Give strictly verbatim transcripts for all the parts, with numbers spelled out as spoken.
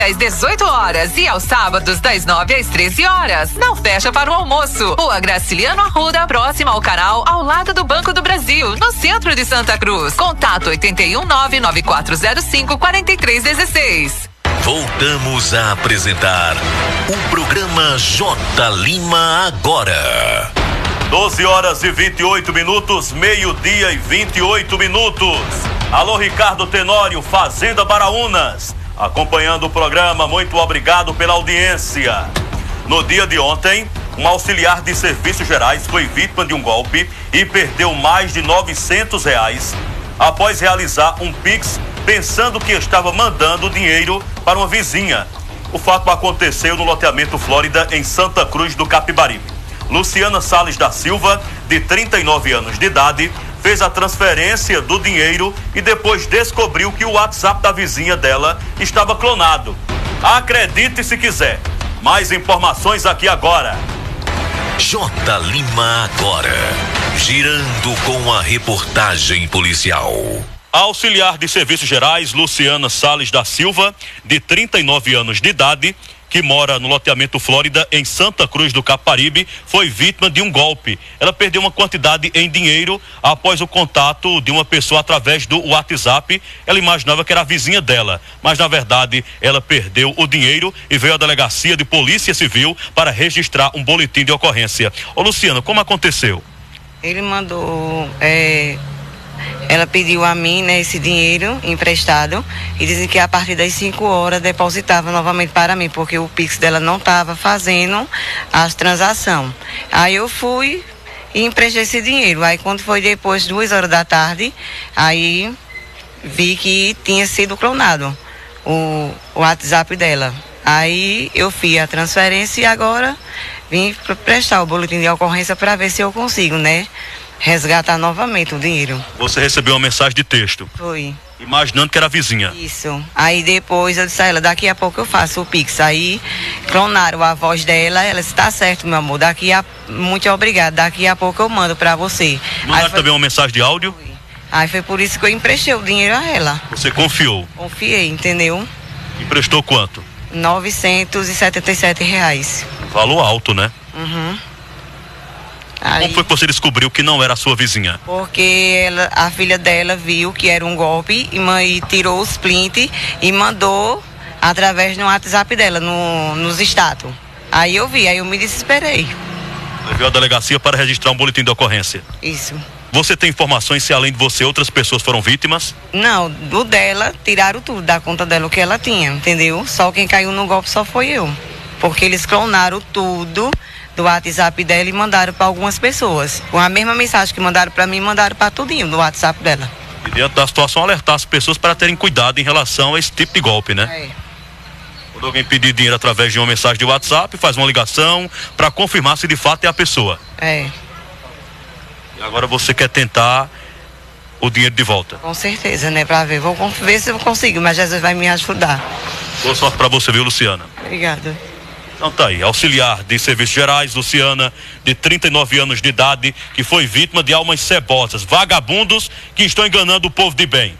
às dezoito horas e aos sábados das nove às treze horas. Não fecha para o almoço. Rua Graciliano Arruda, próxima ao canal, ao lado do Banco do Brasil, no centro de Santa Cruz. Contato oito um nove nove quatro zero cinco quatro três um seis. Voltamos a apresentar o programa J. Lima Agora. doze horas e vinte e oito minutos, meio-dia e vinte e oito minutos. Alô, Ricardo Tenório, Fazenda Baraunas. Acompanhando o programa, muito obrigado pela audiência. No dia de ontem, um auxiliar de serviços gerais foi vítima de um golpe e perdeu mais de novecentos reais após realizar um Pix pensando que estava mandando dinheiro para uma vizinha. O fato aconteceu no loteamento Flórida, em Santa Cruz do Capibaribe. Luciana Salles da Silva, de trinta e nove anos de idade, fez a transferência do dinheiro e depois descobriu que o WhatsApp da vizinha dela estava clonado. Acredite se quiser. Mais informações aqui agora. J. Lima Agora. Girando com a reportagem policial. A auxiliar de serviços gerais, Luciana Salles da Silva, de trinta e nove anos de idade, que mora no loteamento Flórida, em Santa Cruz do Capibaribe, foi vítima de um golpe. Ela perdeu uma quantidade em dinheiro após o contato de uma pessoa através do WhatsApp. Ela imaginava que era a vizinha dela, mas na verdade ela perdeu o dinheiro e veio à delegacia de polícia civil para registrar um boletim de ocorrência. Ô Luciana, como aconteceu? Ele mandou... É... Ela pediu a mim, né, esse dinheiro emprestado e dizem que a partir das cinco horas depositava novamente para mim, porque o Pix dela não estava fazendo as transações. Aí eu fui e emprestei esse dinheiro. Aí quando foi depois, duas horas da tarde, aí vi que tinha sido clonado o, o WhatsApp dela. Aí eu fiz a transferência e agora vim prestar o boletim de ocorrência para ver se eu consigo, né, resgatar novamente o dinheiro. Você recebeu uma mensagem de texto? Foi. Imaginando que era a vizinha? Isso. Aí depois eu disse a ela, daqui a pouco eu faço o Pix. Aí clonaram a voz dela, ela disse, tá certo, meu amor, daqui a... muito obrigada, daqui a pouco eu mando pra você. Mandaram foi... também uma mensagem de áudio? Foi. Aí foi por isso que eu emprestei o dinheiro a ela. Você confiou? Confiei, entendeu? Emprestou quanto? novecentos e setenta e sete reais. Valor alto, né? Uhum. Aí, como foi que você descobriu que não era a sua vizinha? Porque ela, a filha dela viu que era um golpe e, e tirou os print e mandou através do WhatsApp dela, no, nos status. Aí eu vi, aí eu me desesperei. Levou a delegacia para registrar um boletim de ocorrência. Isso. Você tem informações se além de você outras pessoas foram vítimas? Não, do dela, tiraram tudo da conta dela, o que ela tinha, entendeu? Só quem caiu no golpe só foi eu. Porque eles clonaram tudo do WhatsApp dela e mandaram para algumas pessoas. Com a mesma mensagem que mandaram para mim, mandaram para tudinho do WhatsApp dela. E diante da situação, alertar as pessoas para terem cuidado em relação a esse tipo de golpe, né? É. Quando alguém pedir dinheiro através de uma mensagem de WhatsApp, faz uma ligação para confirmar se de fato é a pessoa. É. E agora você quer tentar o dinheiro de volta? Com certeza, né? Para ver. Vou ver se eu consigo, mas Jesus vai me ajudar. Boa sorte para você, viu, Luciana? Obrigada. Então tá aí, auxiliar de serviços gerais, Luciana, de trinta e nove anos de idade, que foi vítima de almas cebosas, vagabundos que estão enganando o povo de bem.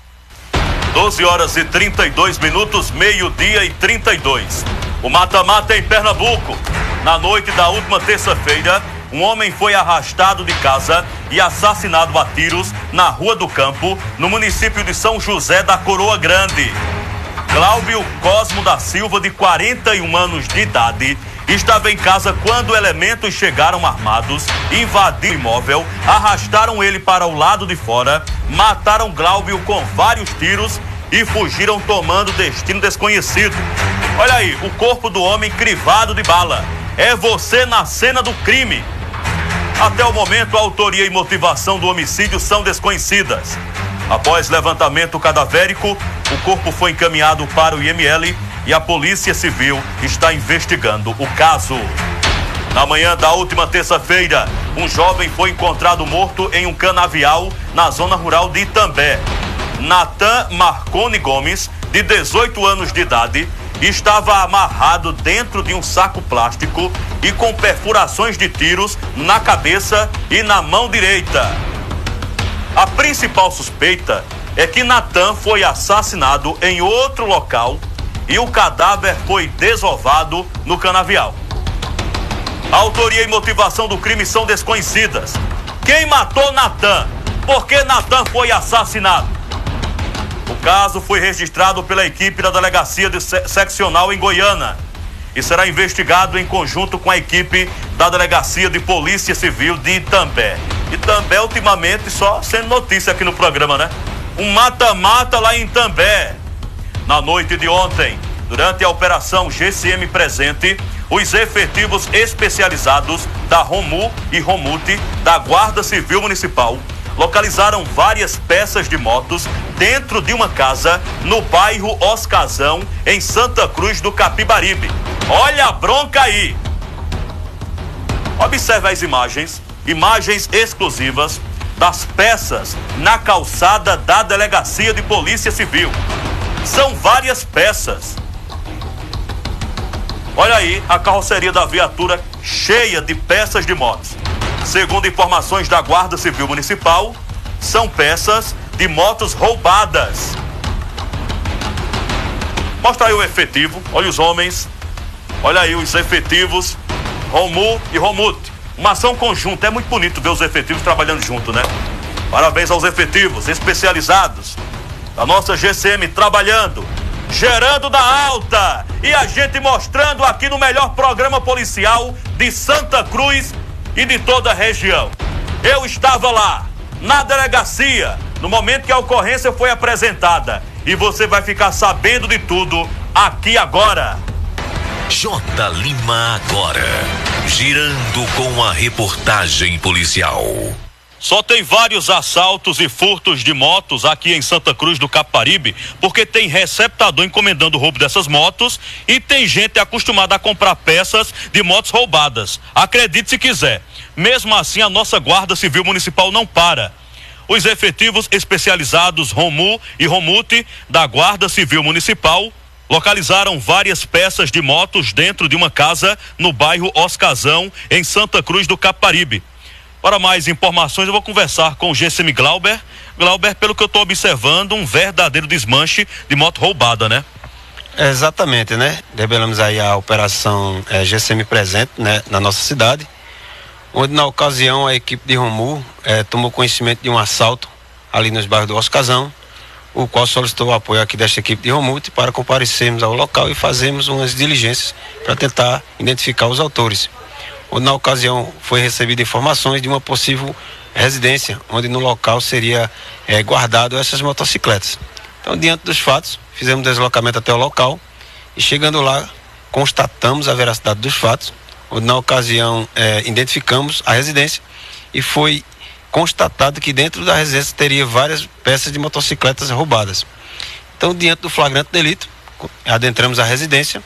doze horas e trinta e dois minutos, meio-dia e trinta e dois. O mata-mata em Pernambuco. Na noite da última terça-feira, um homem foi arrastado de casa e assassinado a tiros na Rua do Campo, no município de São José da Coroa Grande. Cláudio Cosmo da Silva, de quarenta e um anos de idade, estava em casa quando elementos chegaram armados, invadiram o imóvel, arrastaram ele para o lado de fora, mataram Cláudio com vários tiros e fugiram tomando destino desconhecido. Olha aí, o corpo do homem crivado de bala. É você na cena do crime. Até o momento, a autoria e motivação do homicídio são desconhecidas. Após levantamento cadavérico, o corpo foi encaminhado para o I M L e a Polícia Civil está investigando o caso. Na manhã da última terça-feira, um jovem foi encontrado morto em um canavial na zona rural de Itambé. Natan Marconi Gomes, de dezoito anos de idade, estava amarrado dentro de um saco plástico e com perfurações de tiros na cabeça e na mão direita. A principal suspeita é que Natan foi assassinado em outro local e o cadáver foi desovado no canavial. A autoria e motivação do crime são desconhecidas. Quem matou Natan? Por que Natan foi assassinado? O caso foi registrado pela equipe da Delegacia de Seccional em Goiânia e será investigado em conjunto com a equipe da Delegacia de Polícia Civil de Itambé. Itambé, ultimamente, só sendo notícia aqui no programa, né? Um mata-mata lá em Itambé. Na noite de ontem, durante a Operação G C M Presente, os efetivos especializados da ROMU e ROMUT da Guarda Civil Municipal localizaram várias peças de motos dentro de uma casa no bairro Oscazão, em Santa Cruz do Capibaribe. Olha a bronca aí! Observe as imagens, imagens exclusivas das peças na calçada da Delegacia de Polícia Civil. São várias peças. Olha aí a carroceria da viatura cheia de peças de motos. Segundo informações da Guarda Civil Municipal, são peças de motos roubadas. Mostra aí o efetivo, olha os homens, olha aí os efetivos, ROMU e ROMUT. Uma ação conjunta, é muito bonito ver os efetivos trabalhando junto, né? Parabéns aos efetivos especializados da nossa G C M trabalhando, gerando da alta, e a gente mostrando aqui no melhor programa policial de Santa Cruz e de toda a região. Eu estava lá, na delegacia, no momento que a ocorrência foi apresentada, e você vai ficar sabendo de tudo aqui agora. J. Lima agora, girando com a reportagem policial. Só tem vários assaltos e furtos de motos aqui em Santa Cruz do Capibaribe, porque tem receptador encomendando o roubo dessas motos e tem gente acostumada a comprar peças de motos roubadas. Acredite se quiser. Mesmo assim, a nossa Guarda Civil Municipal não para. Os efetivos especializados ROMU e ROMUT da Guarda Civil Municipal localizaram várias peças de motos dentro de uma casa no bairro Oscazão, em Santa Cruz do Capibaribe. Para mais informações, eu vou conversar com o G C M Glauber. Glauber, pelo que eu estou observando, um verdadeiro desmanche de moto roubada, né? É, exatamente, né? Revelamos aí a operação é, G C M Presente, né, na nossa cidade, onde na ocasião a equipe de ROMU é, tomou conhecimento de um assalto ali nos bairros do Oscazão, o qual solicitou o apoio aqui desta equipe de ROMUT para comparecermos ao local e fazermos umas diligências para tentar identificar os autores. Onde na ocasião foi recebida informações de uma possível residência, onde no local seria é, guardado essas motocicletas. Então, diante dos fatos, fizemos deslocamento até o local e chegando lá, constatamos a veracidade dos fatos, onde na ocasião é, identificamos a residência e foi constatado que dentro da residência teria várias peças de motocicletas roubadas. Então, diante do flagrante delito, adentramos a residência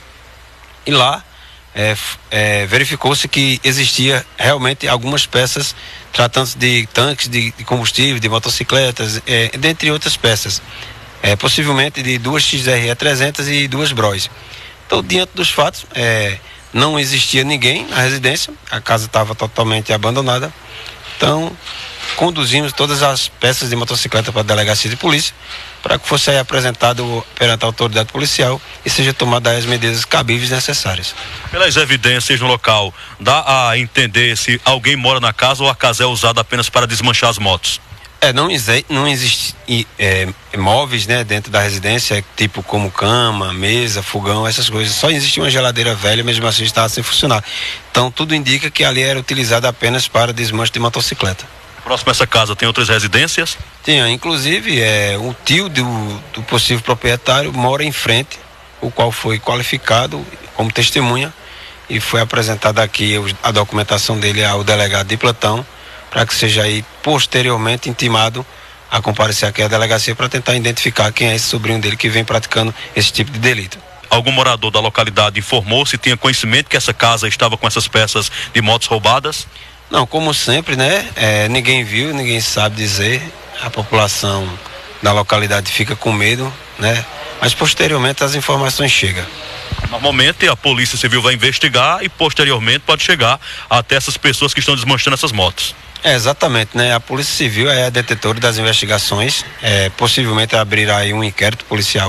e lá É, é, verificou-se que existia realmente algumas peças tratando-se de tanques de, de combustível, de motocicletas, é, dentre outras peças, é, possivelmente de duas X R E trezentos e duas Bros. Então, diante dos fatos, é, não existia ninguém na residência, a casa estava totalmente abandonada. Então, conduzimos todas as peças de motocicleta para a delegacia de polícia para que fosse aí apresentado perante a autoridade policial e seja tomada as medidas cabíveis necessárias. Pelas evidências no local, dá a entender se alguém mora na casa ou a casa é usada apenas para desmanchar as motos? É, não, não existe é, móveis, né, dentro da residência, tipo como cama, mesa, fogão, essas coisas. Só existe uma geladeira velha, mesmo assim estava sem funcionar. Então tudo indica que ali era utilizado apenas para desmanche de motocicleta. Próximo a essa casa tem outras residências? Tinha, inclusive é, o tio do, do possível proprietário mora em frente, o qual foi qualificado como testemunha e foi apresentada aqui a documentação dele ao delegado de plantão para que seja aí posteriormente intimado a comparecer aqui à delegacia para tentar identificar quem é esse sobrinho dele que vem praticando esse tipo de delito. Algum morador da localidade informou se tinha conhecimento que essa casa estava com essas peças de motos roubadas? Não, como sempre, né? É, ninguém viu, ninguém sabe dizer. A população da localidade fica com medo, né? Mas posteriormente as informações chegam. Normalmente a Polícia Civil vai investigar e posteriormente pode chegar até essas pessoas que estão desmanchando essas motos. É, exatamente, né? A Polícia Civil é a detetora das investigações, é, possivelmente abrirá aí um inquérito policial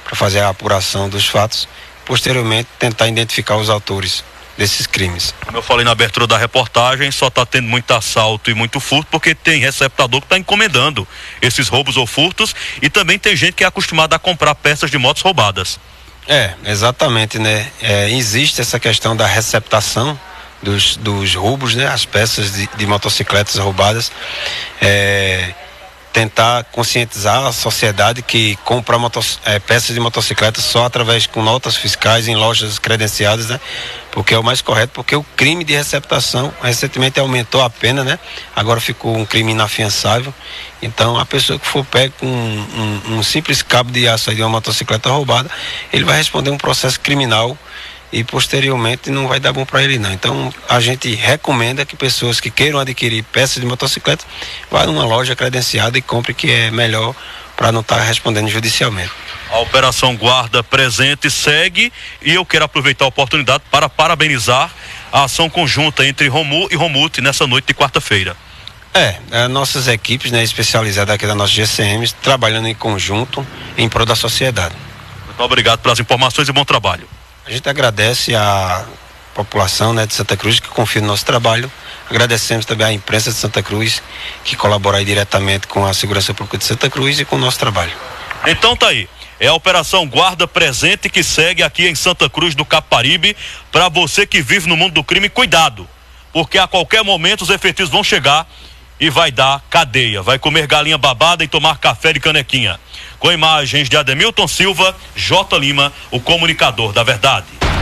para fazer a apuração dos fatos, posteriormente tentar identificar os autores desses crimes. Como eu falei na abertura da reportagem, só está tendo muito assalto e muito furto porque tem receptador que está encomendando esses roubos ou furtos, e também tem gente que é acostumada a comprar peças de motos roubadas. É, exatamente, né? É, existe essa questão da receptação dos, dos roubos, né? As peças de, de motocicletas roubadas. É, tentar conscientizar a sociedade que compra motos, é, peças de motocicletas só através com notas fiscais em lojas credenciadas, né? Porque é o mais correto, porque o crime de receptação recentemente aumentou a pena, né? Agora ficou um crime inafiançável. Então a pessoa que for pega com um, um, um simples cabo de aço aí de uma motocicleta roubada, ele vai responder um processo criminal e posteriormente não vai dar bom para ele não. Então a gente recomenda que pessoas que queiram adquirir peças de motocicleta vá numa loja credenciada e compre, que é melhor para não estar respondendo judicialmente. A Operação Guarda Presente segue, e eu quero aproveitar a oportunidade para parabenizar a ação conjunta entre Romu e Romute nessa noite de quarta-feira. É, é, nossas equipes, né, especializadas aqui da nossa G C M, trabalhando em conjunto em prol da sociedade. Muito obrigado pelas informações e bom trabalho. A gente agradece a população, né, de Santa Cruz que confia no nosso trabalho. Agradecemos também à imprensa de Santa Cruz que colabora aí diretamente com a Segurança Pública de Santa Cruz e com o nosso trabalho. Então tá aí. É a Operação Guarda Presente que segue aqui em Santa Cruz do Caparibe. Para você que vive no mundo do crime, cuidado, porque a qualquer momento os efetivos vão chegar e vai dar cadeia, vai comer galinha babada e tomar café de canequinha. Com imagens de Ademilton Silva, J. Lima, o comunicador da verdade.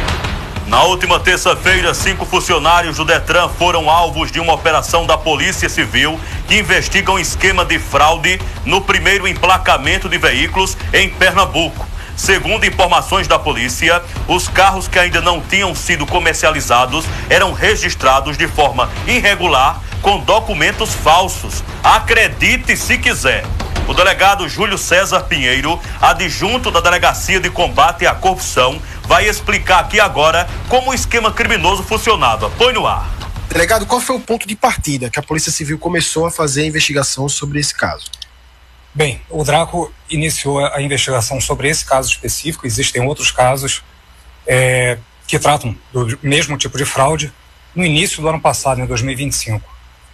Na última terça-feira, cinco funcionários do Detran foram alvos de uma operação da Polícia Civil que investiga um esquema de fraude no primeiro emplacamento de veículos em Pernambuco. Segundo informações da polícia, os carros que ainda não tinham sido comercializados eram registrados de forma irregular com documentos falsos. Acredite se quiser. O delegado Júlio César Pinheiro, adjunto da Delegacia de Combate à Corrupção, vai explicar aqui agora como o esquema criminoso funcionava. Põe no ar. Delegado, qual foi o ponto de partida que a Polícia Civil começou a fazer a investigação sobre esse caso? Bem, o Draco iniciou a investigação sobre esse caso específico. Existem outros casos é, que tratam do mesmo tipo de fraude no início do ano passado, em dois mil e vinte e cinco.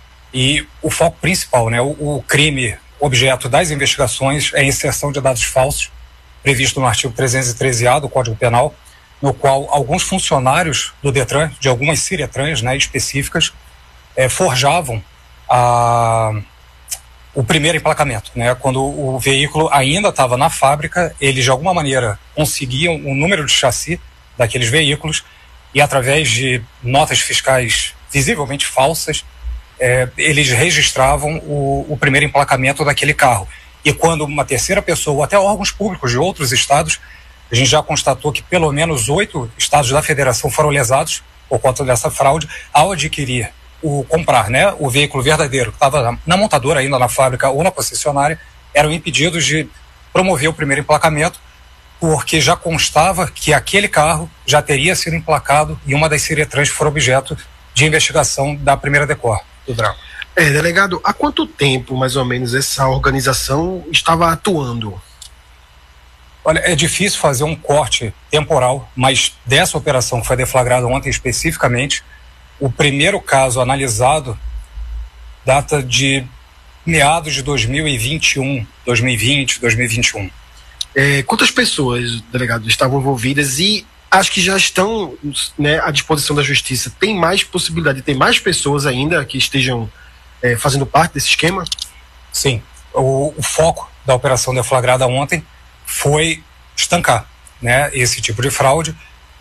E o foco principal, né, o, o crime objeto das investigações é a inserção de dados falsos, previsto no artigo trezentos e treze A do Código Penal, no qual alguns funcionários do Detran, de algumas Ciretrans, né, específicas, é, forjavam a, o primeiro emplacamento, né? Quando o veículo ainda estava na fábrica, eles de alguma maneira conseguiam o número de chassi daqueles veículos e, através de notas fiscais visivelmente falsas, É, eles registravam o, o primeiro emplacamento daquele carro. E quando uma terceira pessoa, ou até órgãos públicos de outros estados, a gente já constatou que pelo menos oito estados da federação foram lesados por conta dessa fraude ao adquirir, o comprar, né, o veículo verdadeiro que estava na, na montadora ainda, na fábrica ou na concessionária, eram impedidos de promover o primeiro emplacamento, porque já constava que aquele carro já teria sido emplacado e uma das Ciretrans foi objeto de investigação da primeira Decor. Do Draco. É, delegado, há quanto tempo, mais ou menos, essa organização estava atuando? Olha, é difícil fazer um corte temporal, mas dessa operação que foi deflagrada ontem especificamente, o primeiro caso analisado data de meados de dois mil e vinte e um, dois mil e vinte, dois mil e vinte e um. É, quantas pessoas, delegado, estavam envolvidas e acho que já estão, né, à disposição da justiça? Tem mais possibilidade de ter mais pessoas ainda que estejam é, fazendo parte desse esquema? Sim. O, o foco da operação deflagrada ontem foi estancar, né, esse tipo de fraude,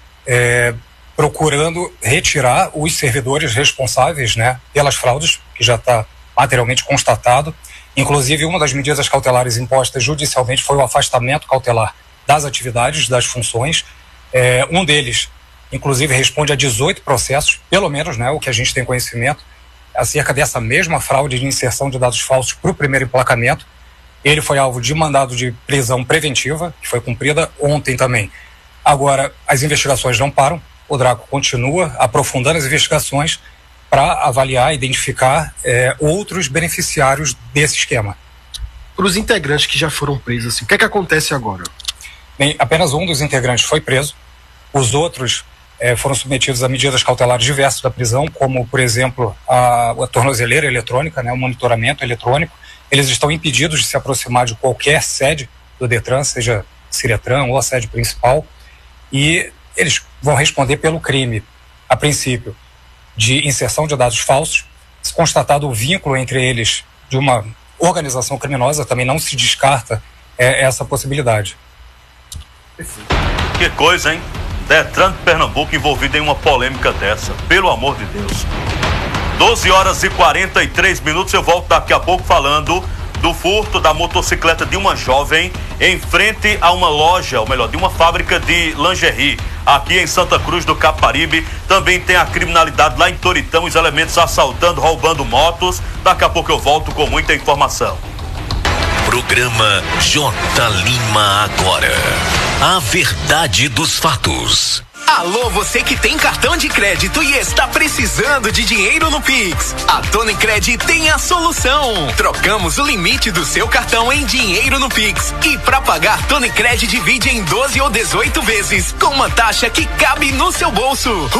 é, procurando retirar os servidores responsáveis, né, pelas fraudes, que já está materialmente constatado. Inclusive, uma das medidas cautelares impostas judicialmente foi o afastamento cautelar das atividades, das funções. É, um deles, inclusive, responde a dezoito processos, pelo menos, né, o que a gente tem conhecimento, acerca dessa mesma fraude de inserção de dados falsos para o primeiro emplacamento. Ele foi alvo de mandado de prisão preventiva, que foi cumprida ontem também. Agora, as investigações não param, o Draco continua aprofundando as investigações para avaliar, identificar é, outros beneficiários desse esquema. Para os integrantes que já foram presos, assim, o que é que acontece agora? Bem, apenas um dos integrantes foi preso. Os outros eh, foram submetidos a medidas cautelares diversas da prisão, como, por exemplo, a, a tornozeleira eletrônica, né, o monitoramento eletrônico. Eles estão impedidos de se aproximar de qualquer sede do Detran, seja Ciretran ou a sede principal, e eles vão responder pelo crime, a princípio, de inserção de dados falsos. Se constatado o vínculo entre eles de uma organização criminosa, também não se descarta é, essa possibilidade. Que coisa, hein? Detran de Pernambuco envolvido em uma polêmica dessa, pelo amor de Deus. doze horas e quarenta e três minutos, eu volto daqui a pouco falando do furto da motocicleta de uma jovem em frente a uma loja, ou melhor, de uma fábrica de lingerie, aqui em Santa Cruz do Caparibe. Também tem a criminalidade lá em Toritão, os elementos assaltando, roubando motos. Daqui a pouco eu volto com muita informação. Programa J. Lima Agora. A verdade dos fatos. Alô, você que tem cartão de crédito e está precisando de dinheiro no Pix. A Tonicred tem a solução. Trocamos o limite do seu cartão em dinheiro no Pix. E para pagar, Tonicred divide em doze ou dezoito vezes, com uma taxa que cabe no seu bolso.